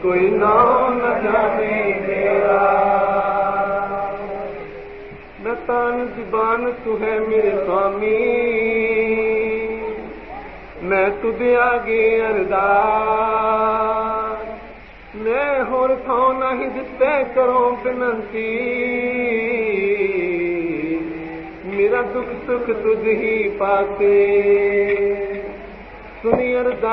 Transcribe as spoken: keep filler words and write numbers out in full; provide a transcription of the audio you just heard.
कोई नाम न जाने मेरा। मैं तान जुबान तू है मेरे स्वामी, मैं तुझे आगे अरदास, मैं होर थां नहीं जिते करो बिनती, मेरा दुख सुख तुझ ही पाके सुनी अरदास।